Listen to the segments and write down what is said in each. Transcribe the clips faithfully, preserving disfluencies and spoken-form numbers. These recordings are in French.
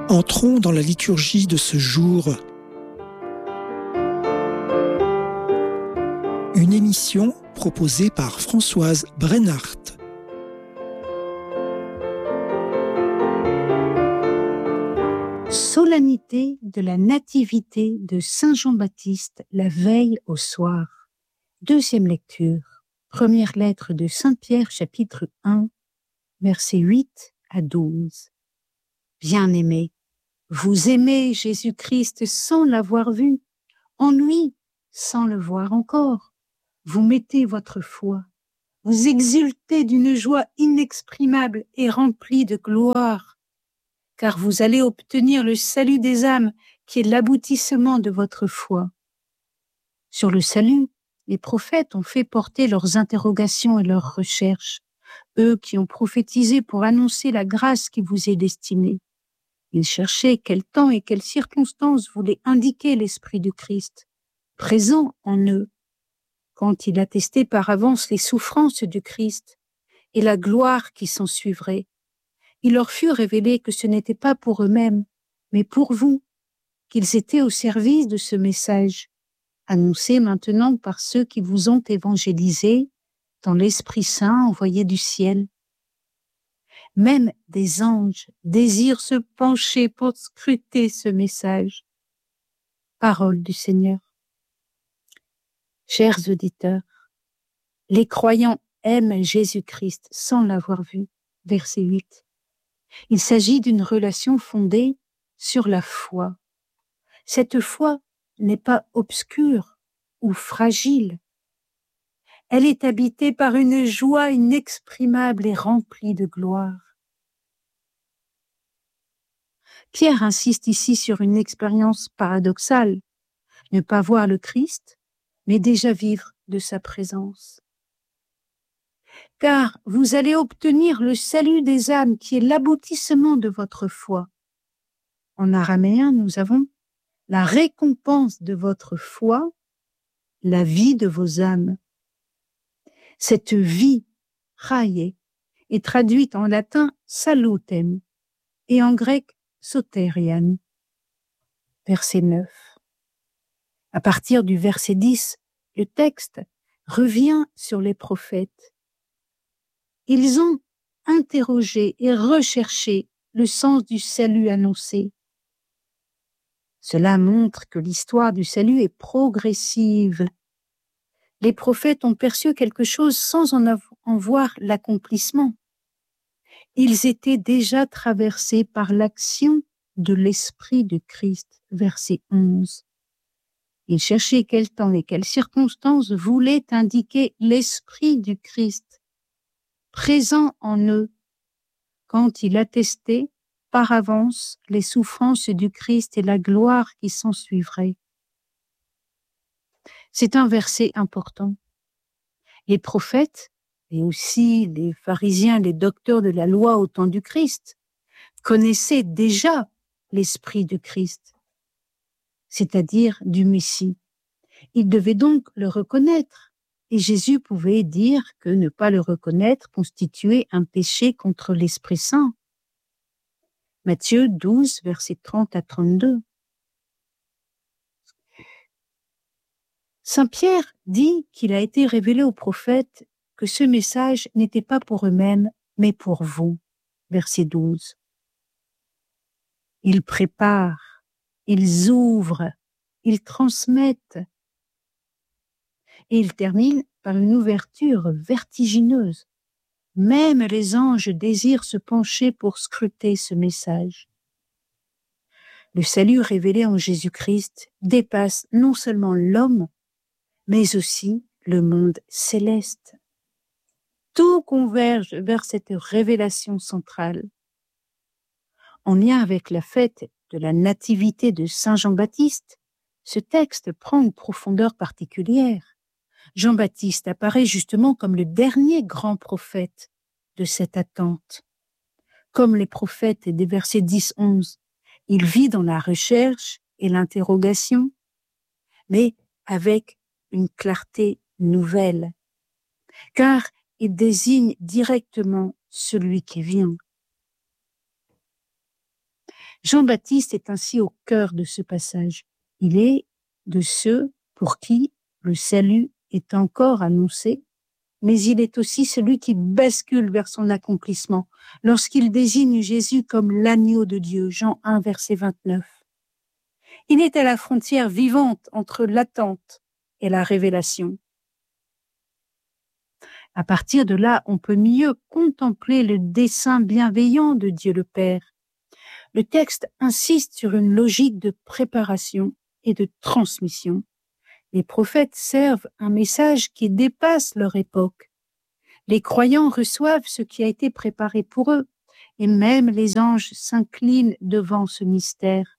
Entrons dans la liturgie de ce jour. Une émission proposée par Françoise Brennart. Solennité de la nativité de Saint Jean-Baptiste la veille au soir. Deuxième lecture. Première lettre de Saint Pierre, chapitre un, versets huit à douze. Bien-aimés, vous aimez Jésus-Christ sans l'avoir vu, en lui sans le voir encore. Vous mettez votre foi, vous exultez d'une joie inexprimable et remplie de gloire, car vous allez obtenir le salut des âmes qui est l'aboutissement de votre foi. Sur le salut, les prophètes ont fait porter leurs interrogations et leurs recherches, eux qui ont prophétisé pour annoncer la grâce qui vous est destinée. Ils cherchaient quel temps et quelles circonstances voulait indiquer l'Esprit du Christ, présent en eux, quand il attestait par avance les souffrances du Christ et la gloire qui s'en suivrait. Il leur fut révélé que ce n'était pas pour eux-mêmes, mais pour vous, qu'ils étaient au service de ce message, annoncé maintenant par ceux qui vous ont évangélisés dans l'Esprit Saint envoyé du ciel. Même des anges désirent se pencher pour scruter ce message. Parole du Seigneur. Chers auditeurs, les croyants aiment Jésus-Christ sans l'avoir vu. Verset huit. Il s'agit d'une relation fondée sur la foi. Cette foi n'est pas obscure ou fragile. Elle est habitée par une joie inexprimable et remplie de gloire. Pierre insiste ici sur une expérience paradoxale. Ne pas voir le Christ, mais déjà vivre de sa présence. Car vous allez obtenir le salut des âmes qui est l'aboutissement de votre foi. En araméen, nous avons la récompense de votre foi, la vie de vos âmes. Cette vie, raie, est traduite en latin salutem et en grec soterian. Verset neuf. À partir du verset dix, le texte revient sur les prophètes. Ils ont interrogé et recherché le sens du salut annoncé. Cela montre que l'histoire du salut est progressive. Les prophètes ont perçu quelque chose sans en, avoir, en voir l'accomplissement. Ils étaient déjà traversés par l'action de l'Esprit de Christ. Verset onze. Ils cherchaient quel temps et quelles circonstances voulaient indiquer l'Esprit du Christ, présent en eux, quand il attestait par avance les souffrances du Christ et la gloire qui s'en suivrait. C'est un verset important. Les prophètes, et aussi les pharisiens, les docteurs de la loi au temps du Christ, connaissaient déjà l'Esprit du Christ, c'est-à-dire du Messie. Ils devaient donc le reconnaître, et Jésus pouvait dire que ne pas le reconnaître constituait un péché contre l'Esprit Saint. Matthieu douze, versets trente à trente-deux. Saint Pierre dit qu'il a été révélé aux prophètes que ce message n'était pas pour eux-mêmes, mais pour vous. Verset douze. Ils préparent, ils ouvrent, ils transmettent. Et il termine par une ouverture vertigineuse. Même les anges désirent se pencher pour scruter ce message. Le salut révélé en Jésus-Christ dépasse non seulement l'homme, mais aussi le monde céleste. Tout converge vers cette révélation centrale. En lien avec la fête de la nativité de Saint Jean-Baptiste, ce texte prend une profondeur particulière. Jean-Baptiste apparaît justement comme le dernier grand prophète de cette attente. Comme les prophètes des versets dix à onze, il vit dans la recherche et l'interrogation, mais avec une clarté nouvelle, car il désigne directement celui qui vient. Jean-Baptiste est ainsi au cœur de ce passage. Il est de ceux pour qui le salut est encore annoncé, mais il est aussi celui qui bascule vers son accomplissement lorsqu'il désigne Jésus comme l'agneau de Dieu, Jean un, verset vingt-neuf. Il est à la frontière vivante entre l'attente et la révélation. À partir de là, on peut mieux contempler le dessein bienveillant de Dieu le Père. Le texte insiste sur une logique de préparation et de transmission. Les prophètes servent un message qui dépasse leur époque. Les croyants reçoivent ce qui a été préparé pour eux, et même les anges s'inclinent devant ce mystère.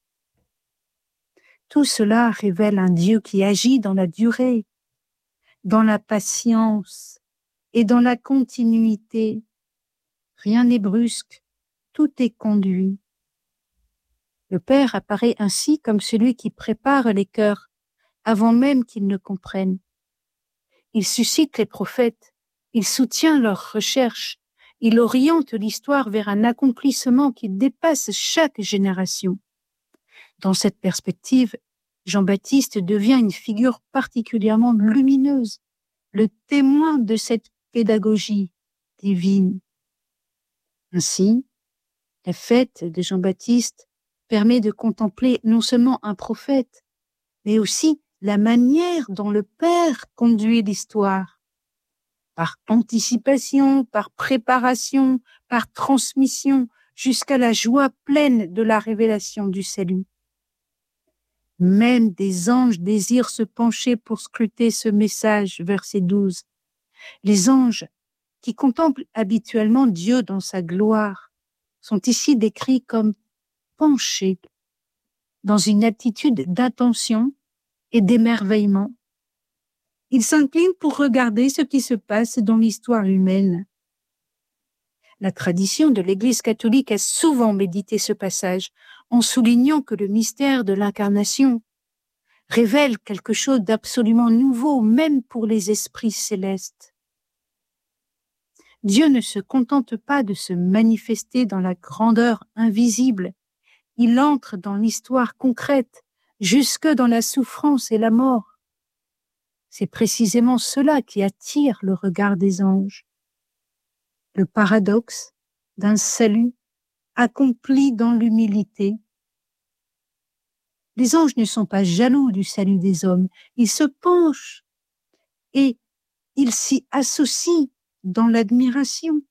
Tout cela révèle un Dieu qui agit dans la durée, dans la patience et dans la continuité. Rien n'est brusque, tout est conduit. Le Père apparaît ainsi comme celui qui prépare les cœurs avant même qu'ils ne comprennent. Il suscite les prophètes, il soutient leurs recherches, il oriente l'histoire vers un accomplissement qui dépasse chaque génération. Dans cette perspective, Jean-Baptiste devient une figure particulièrement lumineuse, le témoin de cette pédagogie divine. Ainsi, la fête de Jean-Baptiste permet de contempler non seulement un prophète, mais aussi la manière dont le Père conduit l'histoire. Par anticipation, par préparation, par transmission, jusqu'à la joie pleine de la révélation du salut. Même des anges désirent se pencher pour scruter ce message, verset douze. Les anges, qui contemplent habituellement Dieu dans sa gloire, sont ici décrits comme penchés, dans une attitude d'attention et d'émerveillement. Ils s'inclinent pour regarder ce qui se passe dans l'histoire humaine. La tradition de l'Église catholique a souvent médité ce passage en soulignant que le mystère de l'incarnation révèle quelque chose d'absolument nouveau, même pour les esprits célestes. Dieu ne se contente pas de se manifester dans la grandeur invisible. Il entre dans l'histoire concrète, jusque dans la souffrance et la mort. C'est précisément cela qui attire le regard des anges. Le paradoxe d'un salut accompli dans l'humilité. Les anges ne sont pas jaloux du salut des hommes, ils se penchent et ils s'y associent dans l'admiration.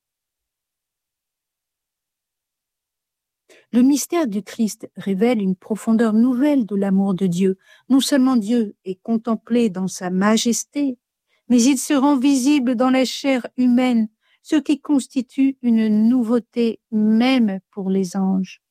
Le mystère du Christ révèle une profondeur nouvelle de l'amour de Dieu. Non seulement Dieu est contemplé dans sa majesté, mais il se rend visible dans la chair humaine, ce qui constitue une nouveauté même pour les anges.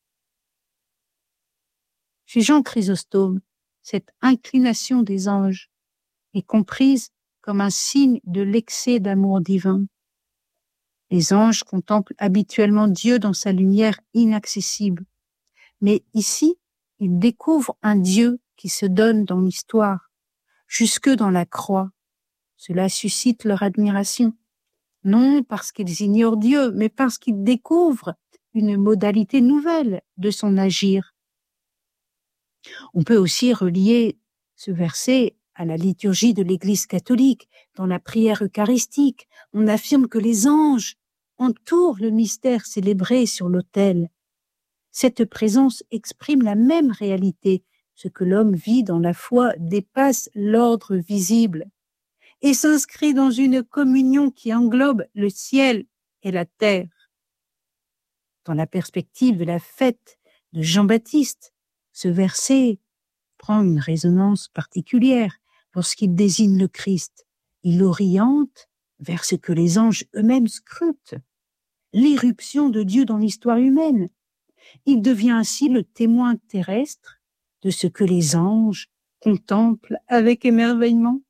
Chez Jean Chrysostome, cette inclination des anges est comprise comme un signe de l'excès d'amour divin. Les anges contemplent habituellement Dieu dans sa lumière inaccessible. Mais ici, ils découvrent un Dieu qui se donne dans l'histoire, jusque dans la croix. Cela suscite leur admiration. Non parce qu'ils ignorent Dieu, mais parce qu'ils découvrent une modalité nouvelle de son agir. On peut aussi relier ce verset à la liturgie de l'Église catholique. Dans la prière eucharistique, on affirme que les anges entourent le mystère célébré sur l'autel. Cette présence exprime la même réalité. Ce que l'homme vit dans la foi dépasse l'ordre visible et s'inscrit dans une communion qui englobe le ciel et la terre. Dans la perspective de la fête de Jean-Baptiste, ce verset prend une résonance particulière lorsqu'il désigne le Christ. Il l'oriente vers ce que les anges eux-mêmes scrutent, l'irruption de Dieu dans l'histoire humaine. Il devient ainsi le témoin terrestre de ce que les anges contemplent avec émerveillement.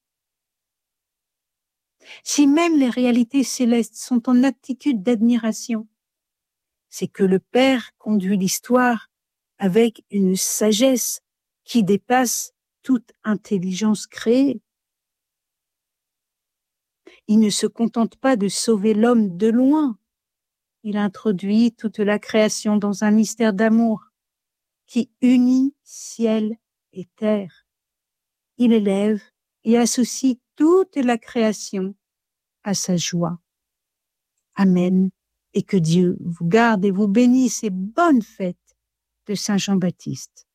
Si même les réalités célestes sont en attitude d'admiration, c'est que le Père conduit l'histoire avec une sagesse qui dépasse toute intelligence créée. Il ne se contente pas de sauver l'homme de loin. Il introduit toute la création dans un mystère d'amour. qui unit ciel et terre. Il élève et associe toute la création à sa joie. Amen. Et que Dieu vous garde et vous bénisse et bonne fête de Saint Jean-Baptiste.